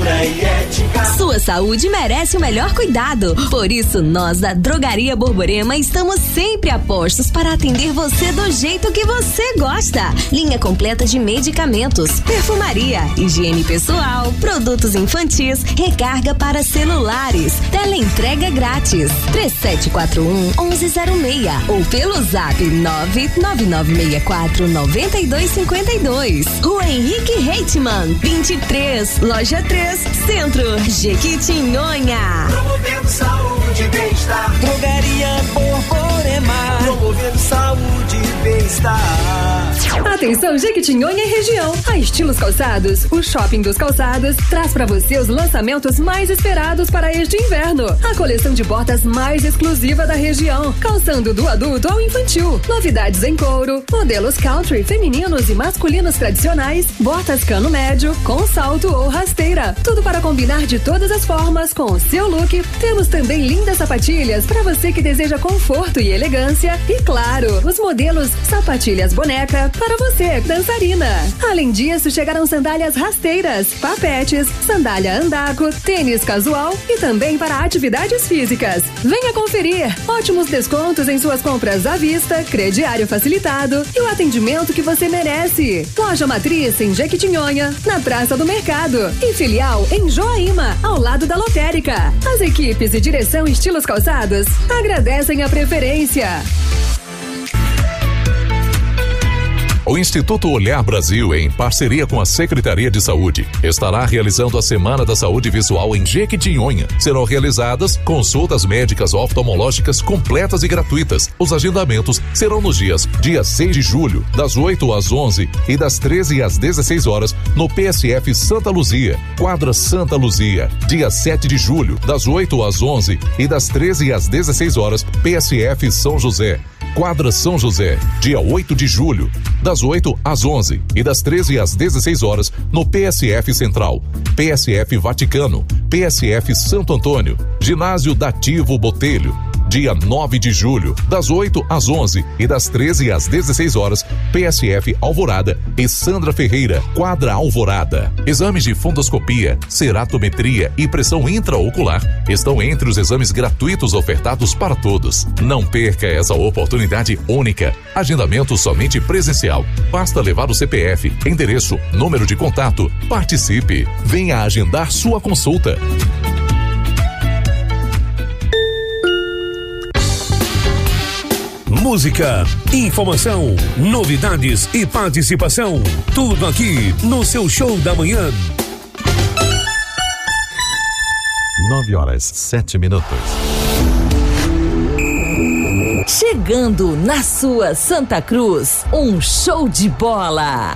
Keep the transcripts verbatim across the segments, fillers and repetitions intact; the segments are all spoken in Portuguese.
pura e ética. Sua saúde merece o melhor cuidado. Por isso, nós da Drogaria Borborema estamos sempre a postos para atender você do jeito que você gosta. Linha completa de medicamentos, perfumaria, higiene pessoal, produtos infantis, recarga para celulares, teleentrega grátis. três sete quatro um, um um zero seis ou pelo zap nove nove nove seis quatro nove dois cinco dois. Rua Henrique Reitman, vinte e três, Loja três, Centro, Jequitinhonha. Promovendo saúde e bem-estar. Drogaria Borborema. Promovendo saúde e bem-estar. Atenção, Jequitinhonha e região. A Estilos Calçados, o Shopping dos Calçados, traz para você os lançamentos mais esperados para este inverno. A coleção de botas mais exclusiva da região, calçando do adulto ao infantil. Novidades em couro, modelos country, femininos e masculinos tradicionais, botas cano médio, com salto ou rasteira. Tudo para combinar de todas as formas com o seu look. Temos também lindas sapatilhas para você que deseja conforto e elegância. E claro, os modelos sapatilhas boneca para você, dançarina. Além disso, chegaram sandálias rasteiras, papetes, sandália andaco, tênis casual e também para atividades físicas. Venha conferir. Ótimos descontos em suas compras à vista, crediário facilitado e o atendimento que você merece. Loja matriz em Jequitinhonha, na Praça do Mercado, e filial em Joaíma, ao lado da lotérica. As equipes e direção Estilos Calçados agradecem a preferência. O Instituto Olhar Brasil, em parceria com a Secretaria de Saúde, estará realizando a Semana da Saúde Visual em Jequitinhonha. Serão realizadas consultas médicas oftalmológicas completas e gratuitas. Os agendamentos serão nos dias dia seis de julho, das oito às onze e das treze às dezesseis horas, no P S F Santa Luzia, quadra Santa Luzia. Dia sete de julho, das oito às onze e das treze às dezesseis horas, P S F São José, quadra São José. Dia oito de julho, das oito às onze e das treze às dezesseis horas, no P S F Central, P S F Vaticano, P S F Santo Antônio, Ginásio Dativo Botelho. Dia nove de julho, das oito às onze e das treze às dezesseis horas, P S F Alvorada e Sandra Ferreira, quadra Alvorada. Exames de fundoscopia, ceratometria e pressão intraocular estão entre os exames gratuitos ofertados para todos. Não perca essa oportunidade única. Agendamento somente presencial. Basta levar o C P F, endereço, número de contato. Participe. Venha agendar sua consulta. Música, informação, novidades e participação. Tudo aqui no seu show da manhã. Nove horas, sete minutos. Chegando na sua Santa Cruz, um show de bola.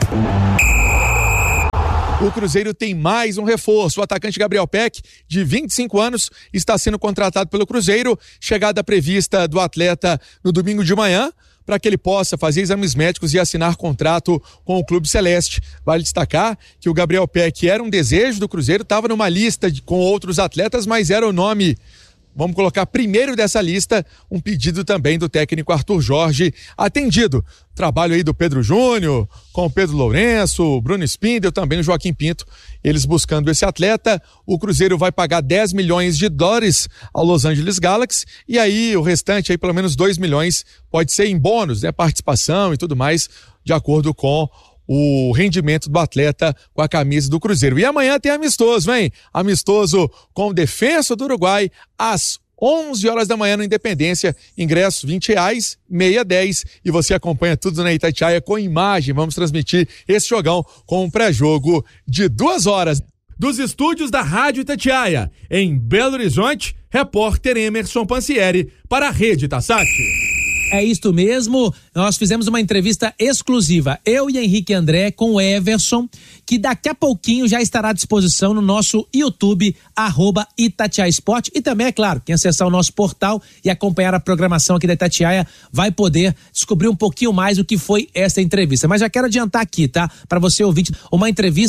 O Cruzeiro tem mais um reforço. O atacante Gabriel Peck, de vinte e cinco anos, está sendo contratado pelo Cruzeiro. Chegada prevista do atleta no domingo de manhã, para que ele possa fazer exames médicos e assinar contrato com o Clube Celeste. Vale destacar que o Gabriel Peck era um desejo do Cruzeiro, estava numa lista de, com outros atletas, mas era o nome, vamos colocar primeiro dessa lista, um pedido também do técnico Arthur Jorge, atendido. Trabalho aí do Pedro Júnior, com o Pedro Lourenço, Bruno Spindel, também o Joaquim Pinto, eles buscando esse atleta. O Cruzeiro vai pagar dez milhões de dólares ao Los Angeles Galaxy, e aí o restante, aí pelo menos dois milhões, pode ser em bônus, né, participação e tudo mais, de acordo com o rendimento do atleta com a camisa do Cruzeiro. E amanhã tem amistoso, hein? Amistoso com o Defensa do Uruguai, às onze horas da manhã no Independência, ingresso vinte reais, meia, dez, e você acompanha tudo na Itatiaia com imagem. Vamos transmitir esse jogão com um pré-jogo de duas horas. Dos estúdios da Rádio Itatiaia, em Belo Horizonte, repórter Emerson Pansieri para a Rede Tassati. É isto mesmo, nós fizemos uma entrevista exclusiva, eu e Henrique André com o Everson, que daqui a pouquinho já estará à disposição no nosso YouTube, arroba Itatiaia Esporte, e também, é claro, quem acessar o nosso portal e acompanhar a programação aqui da Itatiaia vai poder descobrir um pouquinho mais o que foi essa entrevista. Mas já quero adiantar aqui, tá? Para você ouvinte, uma entrevista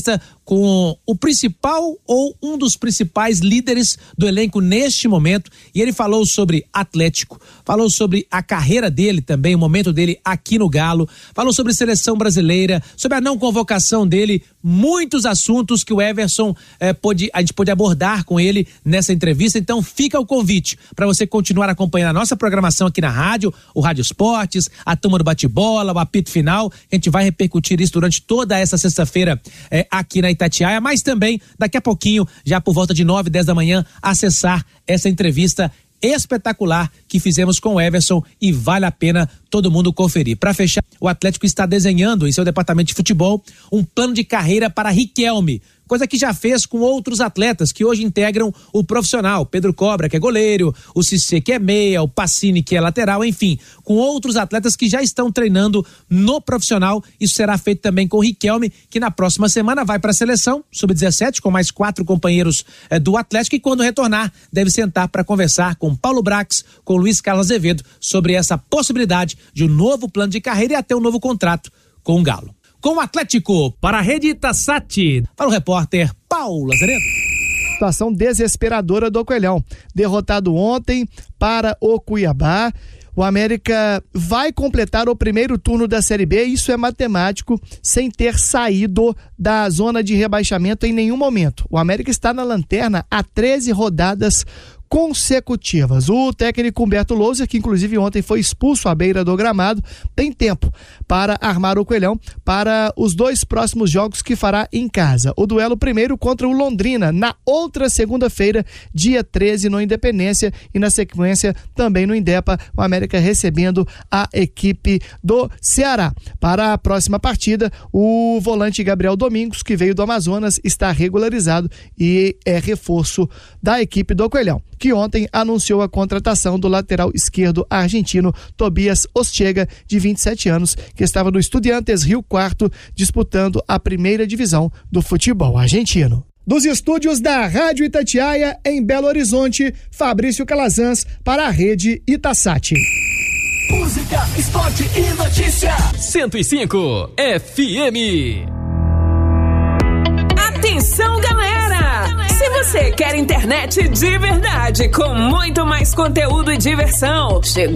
com o principal ou um dos principais líderes do elenco neste momento, e ele falou sobre Atlético, falou sobre a carreira dele também, o momento dele aqui no Galo, falou sobre seleção brasileira, sobre a não convocação dele, muitos assuntos que o Everson eh, pôde, a gente pôde abordar com ele nessa entrevista. Então fica o convite para você continuar acompanhando a nossa programação aqui na rádio, o Rádio Esportes, a turma do bate-bola, o apito final. A gente vai repercutir isso durante toda essa sexta-feira eh, aqui na Itatiaia, mas também daqui a pouquinho, já por volta de nove, dez da manhã, acessar essa entrevista espetacular que fizemos com o Everson, e vale a pena todo mundo conferir. Para fechar, o Atlético está desenhando em seu departamento de futebol um plano de carreira para Riquelme, coisa que já fez com outros atletas que hoje integram o profissional. Pedro Cobra, que é goleiro, o Cissé, que é meia, o Pacini, que é lateral, enfim, com outros atletas que já estão treinando no profissional. Isso será feito também com o Riquelme, que na próxima semana vai para a seleção sub dezessete com mais quatro companheiros eh, do Atlético, e quando retornar deve sentar para conversar com Paulo Brax, com Luiz Carlos Azevedo sobre essa possibilidade de um novo plano de carreira e até um novo contrato com o Galo. Com o Atlético, para a Rede Itassat, para o repórter Paulo Azevedo. Situação desesperadora do Coelhão. Derrotado ontem para o Cuiabá. O América vai completar o primeiro turno da Série B, isso é matemático, sem ter saído da zona de rebaixamento em nenhum momento. O América está na lanterna há treze rodadas consecutivas. O técnico Humberto Louser, que inclusive ontem foi expulso à beira do gramado, tem tempo para armar o Coelhão para os dois próximos jogos que fará em casa. O duelo primeiro contra o Londrina, na outra segunda-feira, dia treze, no Independência, e na sequência também no Indepa, o América recebendo a equipe do Ceará. Para a próxima partida, o volante Gabriel Domingos, que veio do Amazonas, está regularizado e é reforço da equipe do Coelhão, que ontem anunciou a contratação do lateral esquerdo argentino Tobias Ostega, de vinte e sete anos, que estava no Estudiantes Rio Quarto, disputando a primeira divisão do futebol argentino. Dos estúdios da Rádio Itatiaia, em Belo Horizonte, Fabrício Calazans para a Rede Itassat. Música, esporte e notícia. cento e cinco F M. Atenção, galera! Se você quer internet de verdade, com muito mais conteúdo e diversão, chegou